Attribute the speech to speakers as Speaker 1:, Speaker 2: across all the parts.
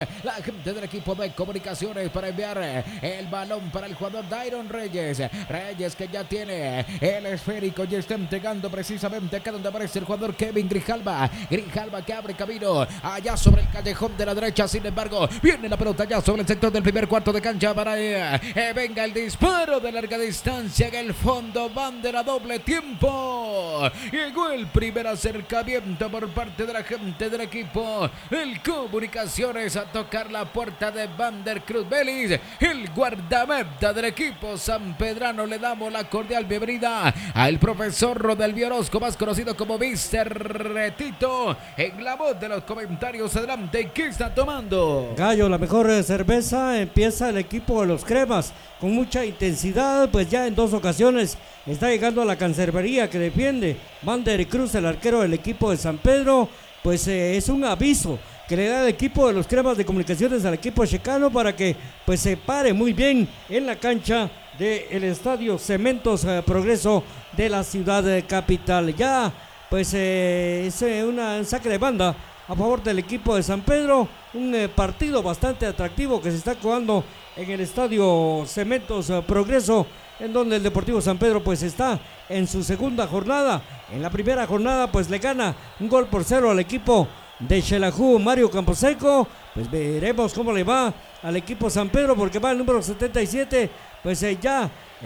Speaker 1: La gente del equipo de comunicaciones para enviar el balón para el jugador Dairon Reyes. Reyes que ya tiene el esférico y está entregando precisamente acá donde aparece el jugador Kevin Grijalva. Grijalva que abre camino allá sobre el callejón de la derecha. Sin embargo, viene la pelota ya sobre el sector del primer cuarto de cancha para venga el disparo de larga distancia en el fondo. Bandera doble tiempo. Llegó el primer acercamiento por parte de la gente del equipo. El Comunicaciones a tocar la puerta de Vander Cruz Vélez, el guardameta del equipo sanpedrano. Le damos la cordial bienvenida al profesor Rodelvio Orozco, más conocido como Mr. Tito. En la voz de los comentarios, adelante, ¿qué está tomando?
Speaker 2: Gallo, la mejor cerveza. Empieza el equipo de los Cremas con mucha intensidad, pues ya en 2 ocasiones está llegando a la cancerbería que defiende Vander Cruz, el arquero del equipo de San Pedro. Pues es un aviso que le da el equipo de los Cremas de Comunicaciones al equipo checano para que pues se pare muy bien en la cancha del estadio Cementos Progreso de la ciudad capital. Ya pues es un saque de banda a favor del equipo de San Pedro, un partido bastante atractivo que se está jugando en el estadio Cementos Progreso, en donde el Deportivo San Pedro pues está en su segunda jornada. En la primera jornada pues le gana 1-0 al equipo de Xelajú, Mario Camposeco. Pues veremos cómo le va al equipo San Pedro, porque va el número 77, pues ya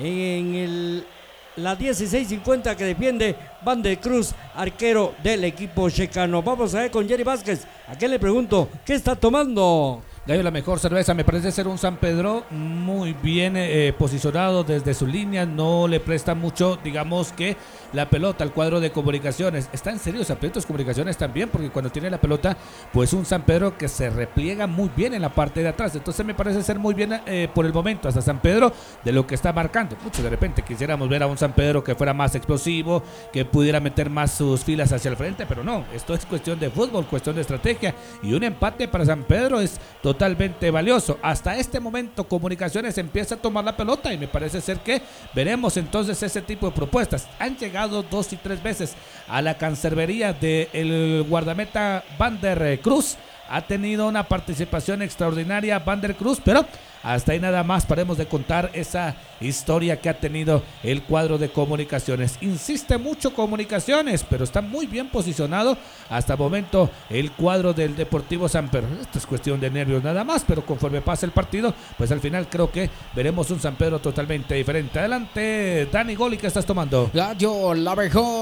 Speaker 2: en la 1650 que defiende Vander Cruz, arquero del equipo checano. Vamos a ver con Jerry Vázquez, a qué le pregunto, ¿qué está tomando?
Speaker 3: Gallo, la mejor cerveza, me parece ser un San Pedro muy bien posicionado desde su línea, no le presta mucho, digamos que la pelota al cuadro de Comunicaciones. Está en serio San Pedro Comunicaciones también, porque cuando tiene la pelota, pues un San Pedro que se repliega muy bien en la parte de atrás. Entonces me parece ser muy bien por el momento hasta San Pedro de lo que está marcando. Muchos de repente quisiéramos ver a un San Pedro que fuera más explosivo, que pudiera meter más sus filas hacia el frente, pero no, esto es cuestión de fútbol, cuestión de estrategia, y un empate para San Pedro es totalmente valioso. Hasta este momento Comunicaciones empieza a tomar la pelota y me parece ser que veremos entonces ese tipo de propuestas. Han llegado 2 y 3 veces a la cancerbería del guardameta Vander Cruz. Ha tenido una participación extraordinaria Vander Cruz, pero hasta ahí nada más. Paremos de contar esa historia que ha tenido el cuadro de Comunicaciones. Insiste mucho Comunicaciones, pero está muy bien posicionado hasta el momento el cuadro del Deportivo San Pedro. Esto es cuestión de nervios nada más, pero conforme pase el partido, pues al final creo que veremos un San Pedro totalmente diferente. Adelante, Dani Goli, ¿qué estás tomando?
Speaker 1: Gallo, la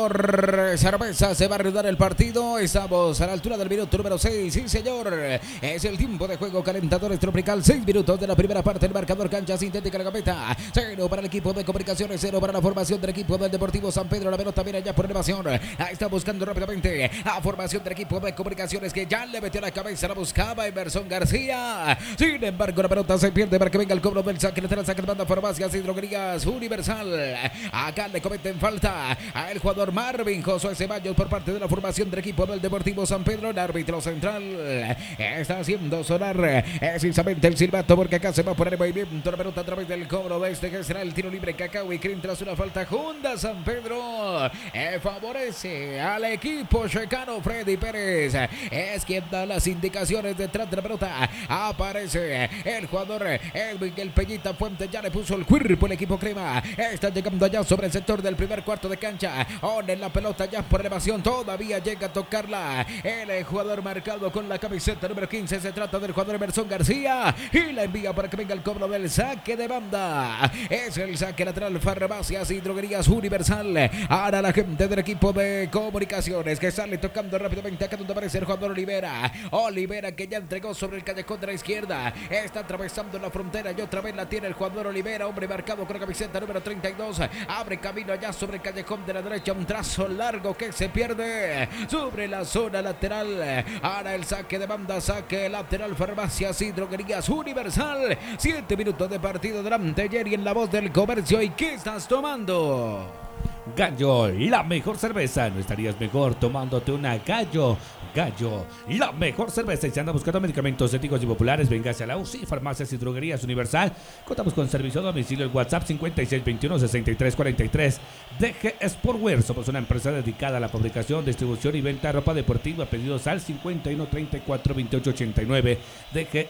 Speaker 1: mejor cerveza, se va a reanudar el partido. Estamos a la altura del minuto número 6, sí señor. Es el tiempo de juego, calentadores tropical, 6 minutos de la primera parte, el marcador cancha sintética, la gambeta, 0 para el equipo de Comunicaciones, 0 para la formación del equipo del Deportivo San Pedro. La pelota viene ya por elevación, está buscando rápidamente la formación del equipo de Comunicaciones, que ya le metió la cabeza, la buscaba Emerson García. Sin embargo, la pelota se pierde para que venga el cobro del saque lateral, saque de banda, Farmacias y Droguerías Universal. Acá le cometen falta a el jugador Marvin Josué Ceballos por parte de la formación del equipo del Deportivo San Pedro. El árbitro central está haciendo sonar precisamente el silbato, porque acá se va a poner en movimiento la pelota a través del cobro de este que será el tiro libre. Cacao y Crin tras una falta junta. San Pedro favorece al equipo checano. Freddy Pérez es quien da las indicaciones detrás de la pelota. Aparece el jugador Edwin el Peñita Fuente, ya le puso el cuerpo el equipo crema. Está llegando allá sobre el sector del primer cuarto de cancha. En la pelota ya por elevación, todavía llega a tocarla el jugador marcado con la camiseta número 15. Se trata del jugador Emerson García y la envía para que venga el cobro del saque de banda. Es el saque lateral, Farmacias y Droguerías Universal. Ahora la gente del equipo de Comunicaciones que sale tocando rápidamente acá donde aparece el jugador Olivera. Olivera que ya entregó sobre el callejón de la izquierda. Está atravesando la frontera y otra vez la tiene el jugador Olivera, hombre marcado con la camiseta número 32. Abre camino allá sobre el callejón de la derecha. Un trazo largo que se pierde sobre la zona lateral. Ahora el saque de banda, saque lateral, Farmacias y Droguerías Universal. 7 minutos de partido delante, Jerry, en la voz del comercio. ¿Y qué estás tomando?
Speaker 3: Gallo, la mejor cerveza. ¿No estarías mejor tomándote una Gallo? Gallo, la mejor cerveza. Y si anda buscando medicamentos éticos y populares, venga hacia la UCI, Farmacias y Droguerías Universal. Contamos con servicio a domicilio, el WhatsApp 5621-6343. DG Sportwear, somos una empresa dedicada a la fabricación, distribución y venta de ropa deportiva. Pedidos al 5134-2889. DG